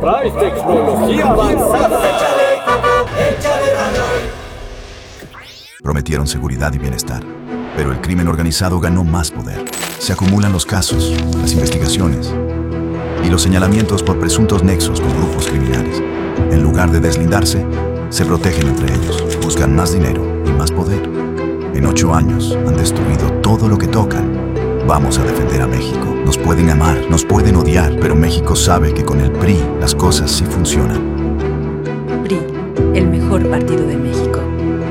traes tecnología avanzada. Prometieron seguridad y bienestar, pero el crimen organizado ganó más poder. Se acumulan los casos, las investigaciones y los señalamientos por presuntos nexos con grupos criminales. En lugar de deslindarse, se protegen entre ellos, buscan más dinero y más poder. En 8 años han destruido todo lo que tocan. Vamos a defender a México. Nos pueden amar, nos pueden odiar, pero México sabe que con el PRI las cosas sí funcionan. PRI, el mejor partido de México.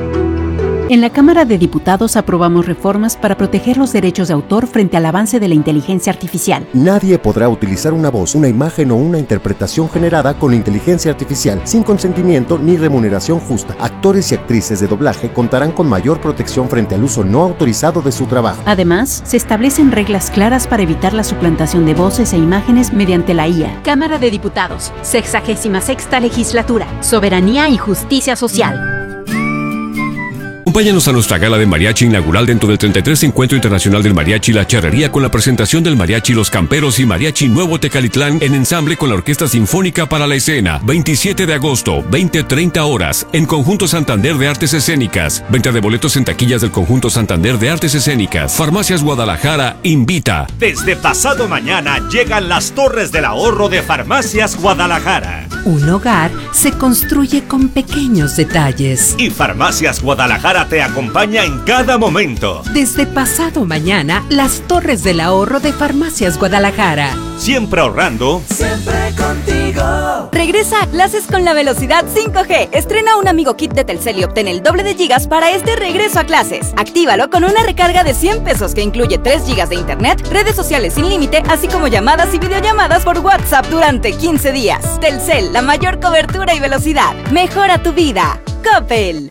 En la Cámara de Diputados aprobamos reformas para proteger los derechos de autor frente al avance de la inteligencia artificial. Nadie podrá utilizar una voz, una imagen o una interpretación generada con inteligencia artificial sin consentimiento ni remuneración justa. Actores y actrices de doblaje contarán con mayor protección frente al uso no autorizado de su trabajo. Además, se establecen reglas claras para evitar la suplantación de voces e imágenes mediante la IA. Cámara de Diputados, 66ª Legislatura, Soberanía y Justicia Social. Acompáñanos a nuestra gala de mariachi inaugural dentro del 33 Encuentro Internacional del Mariachi La Charrería con la presentación del Mariachi Los Camperos y Mariachi Nuevo Tecalitlán en ensamble con la Orquesta Sinfónica para la Escena. 27 de agosto, 20:30 horas, en Conjunto Santander de Artes Escénicas. Venta de boletos en taquillas del Conjunto Santander de Artes Escénicas. Farmacias Guadalajara invita. Desde pasado mañana llegan las Torres del Ahorro de Farmacias Guadalajara. Un hogar se construye con pequeños detalles. Y Farmacias Guadalajara te acompaña en cada momento. Desde pasado mañana, las Torres del Ahorro de Farmacias Guadalajara. Siempre ahorrando. Siempre contigo. Regresa a clases con la velocidad 5G. Estrena un Amigo Kit de Telcel y obtén el doble de gigas para este regreso a clases. Actívalo con una recarga de 100 pesos que incluye 3 gigas de internet, redes sociales sin límite, así como llamadas y videollamadas por WhatsApp durante 15 días. Telcel, la mayor cobertura y velocidad. Mejora tu vida. Coppel.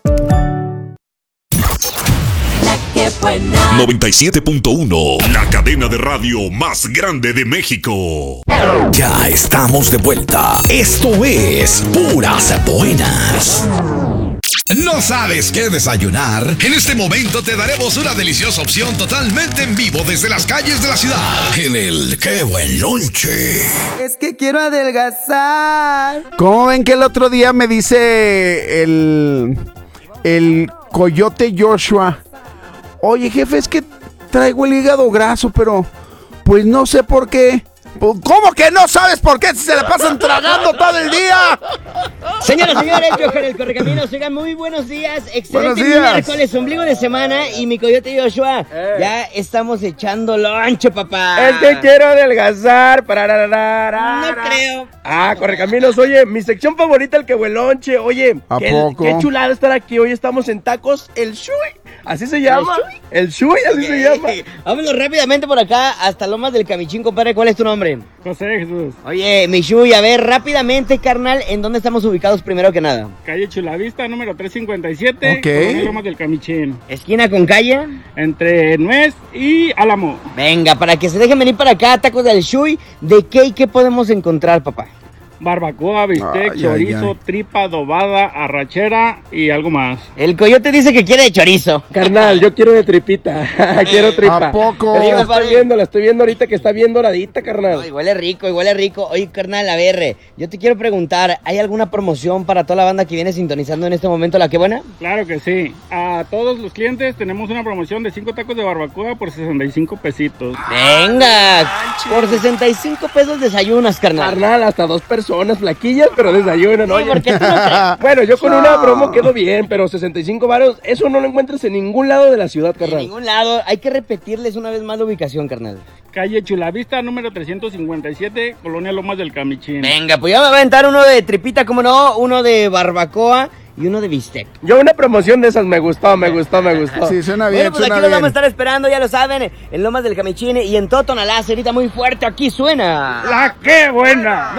97.1, la cadena de radio más grande de México. Ya estamos de vuelta. Esto es Puras Buenas. ¿No sabes qué desayunar? En este momento te daremos una deliciosa opción totalmente en vivo desde las calles de la ciudad. En el ¡Qué buen lonche! Es que quiero adelgazar. ¿Cómo ven que el otro día me dice el coyote Joshua? Oye, jefe, es que traigo el hígado graso, pero pues no sé por qué. ¿Cómo que no sabes por qué? Si se la pasan tragando todo el día. Señoras y señores, yo Johan el Correcaminos, oigan, muy buenos días. Excelente miércoles, ombligo de semana. Y mi coyote Joshua, ya estamos echando lonche, papá. Es que quiero adelgazar. No creo. Correcaminos, oye, mi sección favorita, el que buen lonche. Oye, ¿a poco? Qué chulada estar aquí. Hoy estamos en Tacos El Shui. ¿Así se llama? El Shui, así se llama. Vámonos rápidamente por acá hasta Lomas del Camichín, compadre. ¿Cuál es tu nombre? José Jesús. Oye, mi Shui, a ver, rápidamente, carnal, ¿en dónde estamos ubicados primero que nada? Calle Chulavista, número 357. Ok. Lomas del Camichín. ¿Esquina con calle? Entre Nuez y Álamo. Venga, para que se dejen venir para acá, Tacos del Shui. ¿De qué y qué podemos encontrar, papá? Barbacoa, bistec, chorizo, tripa, adobada, arrachera y algo más. El coyote dice que quiere de chorizo. Carnal, yo quiero de tripita. Quiero tripa. ¿A poco? La estoy viendo ahorita que está bien doradita, carnal. Ay, huele rico, huele rico. Oye, carnal, a ver, yo te quiero preguntar, ¿hay alguna promoción para toda la banda que viene sintonizando en este momento La Que Buena? Claro que sí. A todos los clientes tenemos una promoción de 5 tacos de barbacoa por 65 pesitos. Venga, por 65 pesos desayunas, carnal. Carnal, hasta 2 personas flaquillas, pero desayunan, oye. ¿Por qué tú no Bueno, yo con una promo quedo bien, pero 65 varos, eso no lo encuentras en ningún lado de la ciudad, carnal. En ningún lado. Hay que repetirles una vez más la ubicación, carnal. Calle Chulavista, número 357, Colonia Lomas del Camichín. Venga, pues ya me va a aventar uno de tripita, como no, uno de barbacoa y uno de bistec. Yo una promoción de esas me gustó. Sí, suena bien, bueno, pues aquí los vamos a estar esperando, ya lo saben, en Lomas del Camichín y en todo Tonalá, cerita muy fuerte, aquí suena La Que Buena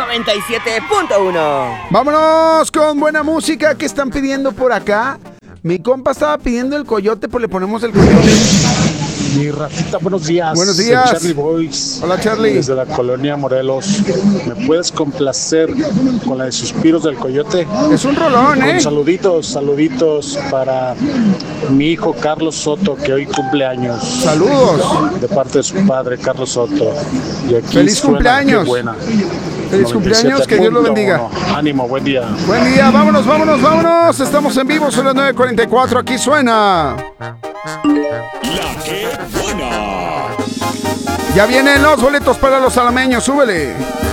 97.1. Vámonos con buena música. ¿Qué están pidiendo por acá? Mi compa estaba pidiendo el coyote, pues le ponemos el coyote. Mi Rafita, buenos días. Buenos días. Soy Charlie Boys. Hola, Charlie. Desde la colonia Morelos. ¿Me puedes complacer con la de Suspiros del Coyote? Es un rolón, Con saluditos para mi hijo Carlos Soto, que hoy cumple años. Saludos. De parte de su padre, Carlos Soto. Y aquí ¡Feliz suena cumpleaños! Qué Buena. Feliz cumpleaños, que Dios lo bendiga. Ánimo, buen día. Buen día, vámonos. Estamos en vivo, son las 9:44, aquí suena. La que buena. Ya vienen los boletos para los alameños, súbele.